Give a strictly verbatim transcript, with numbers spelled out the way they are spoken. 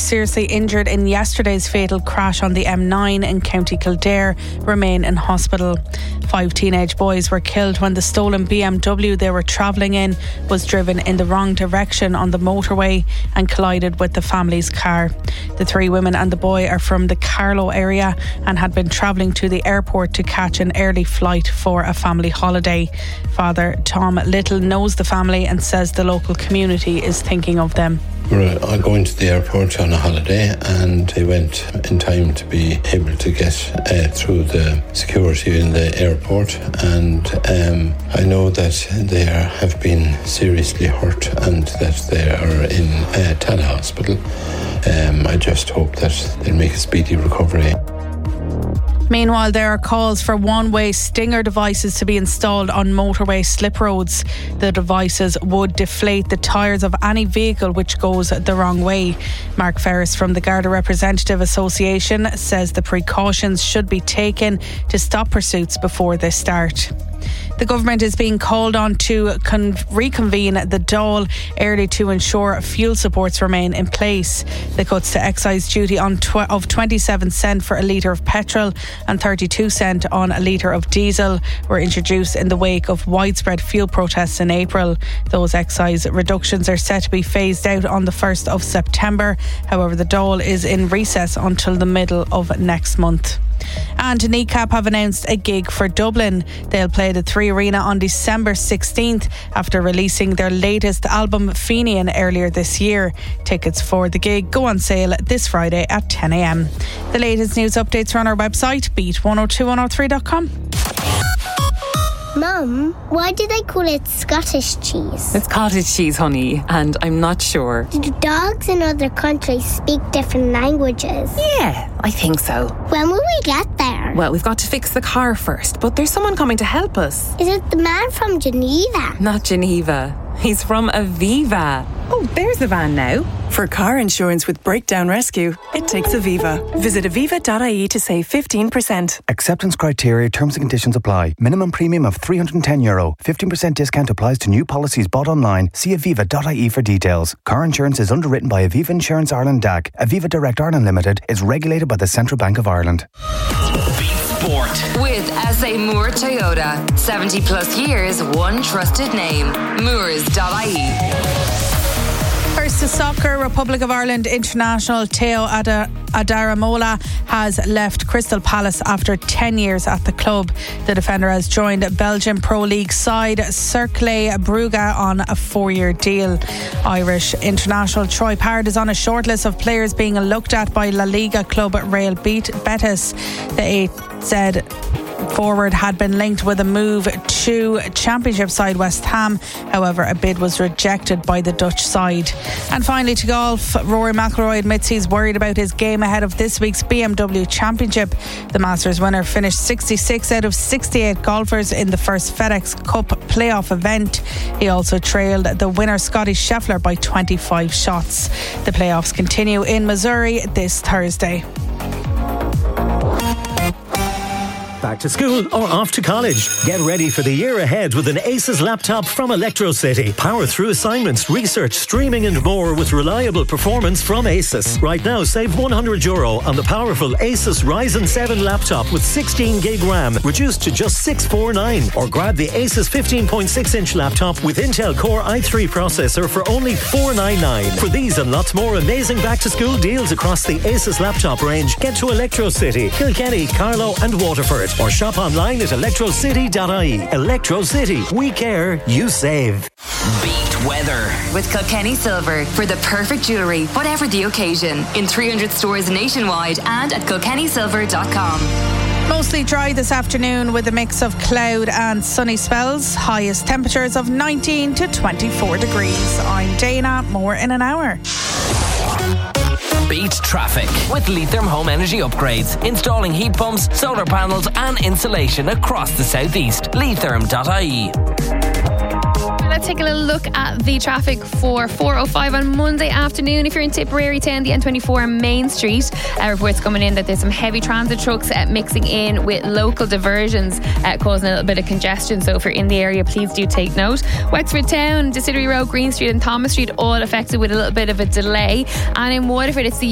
seriously injured in yesterday's fatal crash on the M nine in County Kildare remain in hospital. Five teenage boys were killed when the stolen B M W they were travelling in was driven in the wrong direction on the motorway and collided with the family's car. The three women and the boy are from the Carlow area and had been travelling to the airport to catch an early flight for a family holiday. Father Tom Little knows the family and says the local community is thinking of them. We're all going to the airport on a holiday, and they went in time to be able to get uh, through the security in the airport. And um, I know that they are, have been seriously hurt and that they are in uh, Tala Hospital. Um, I just hope that they'll make a speedy recovery. Meanwhile, there are calls for one-way stinger devices to be installed on motorway slip roads. The devices would deflate the tyres of any vehicle which goes the wrong way. Mark Ferris from the Garda Representative Association says the precautions should be taken to stop pursuits before they start. The government is being called on to con- reconvene the Dáil early to ensure fuel supports remain in place. The cuts to excise duty on tw- of twenty-seven cent for a litre of petrol and thirty-two cent on a litre of diesel were introduced in the wake of widespread fuel protests in April. Those excise reductions are set to be phased out on the first of September. However, the Dáil is in recess until the middle of next month. And N E C A P have announced a gig for Dublin. They'll play the Three Arena on December sixteenth after releasing their latest album Fenian earlier this year. Tickets for the gig go on sale this Friday at ten a.m. The latest news updates are on our website, beat one oh two one oh three dot com. Mum, why do they call it Scottish cheese? It's cottage cheese, honey, and I'm not sure. Do dogs in other countries speak different languages? Yeah, I think so. When will we get there? Well, we've got to fix the car first, but there's someone coming to help us. Is it the man from Geneva? Not Geneva. He's from Aviva. Oh, there's the van now. For car insurance with breakdown rescue, it takes Aviva. Visit aviva dot I E to save fifteen percent. Acceptance criteria, terms and conditions apply. Minimum premium of three hundred ten euro. fifteen percent discount applies to new policies bought online. See aviva dot I E for details. Car insurance is underwritten by Aviva Insurance Ireland D A C. Aviva Direct Ireland Limited is regulated by the Central Bank of Ireland. Sport. With S A Moore Toyota. seventy plus years, one trusted name. Moores dot I E. First to soccer, Republic of Ireland international Teo Ada- Adaramola has left Crystal Palace after ten years at the club. The defender has joined Belgian Pro League side Cercle Brugge on a four-year deal. Irish international Troy Parrott is on a shortlist of players being looked at by La Liga club Real Betis. The eight said forward had been linked with a move to Championship side West Ham. However, a bid was rejected by the Dutch side. And finally to golf, Rory McIlroy admits he's worried about his game ahead of this week's B M W Championship. The Masters winner finished sixty-six out of sixty-eight golfers in the first FedEx Cup playoff event. He also trailed the winner Scotty Scheffler by twenty-five shots. The playoffs continue in Missouri this Thursday. Back to school or off to college? Get ready for the year ahead with an Asus laptop from Electrocity. Power through assignments, research, streaming and more with reliable performance from Asus. Right now, save one hundred euro on the powerful Asus Ryzen seven laptop with sixteen gig RAM, reduced to just six hundred forty-nine. Or grab the Asus fifteen point six inch laptop with Intel Core i three processor for only four hundred ninety-nine. For these and lots more amazing back to school deals across the Asus laptop range, get to Electrocity, Kilkenny, Carlow and Waterford. Or shop online at electrocity dot I E. Electrocity. We care, you save. Beat weather. With Kilkenny Silver. For the perfect jewellery, whatever the occasion. In three hundred stores nationwide and at kilkenny silver dot com. Mostly dry this afternoon with a mix of cloud and sunny spells. Highest temperatures of nineteen to twenty-four degrees. I'm Dana. More in an hour. Beat traffic with Leitrim Home Energy Upgrades. Installing heat pumps, solar panels and insulation across the southeast. Leitrim dot I E. Let's take a little look at the traffic for four oh five on Monday afternoon. If you're in Tipperary Town, the N twenty-four Main Street, uh, reports coming in that there's some heavy transit trucks uh, mixing in with local diversions, uh, causing a little bit of congestion. So if you're in the area, please do take note. Wexford Town, Distillery Road, Green Street and Thomas Street all affected with a little bit of a delay. And in Waterford, it's the